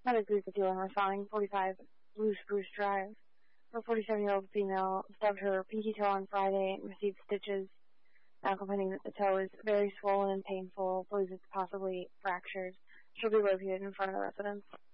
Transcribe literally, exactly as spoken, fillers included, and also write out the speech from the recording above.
Medic three fifty-one responding, forty-five Blue Spruce Drive. A forty-seven-year-old female stubbed her pinky toe on Friday and received stitches. Now complaining that the toe is very swollen and painful, believes it's possibly fractured. She'll be located in front of the residence.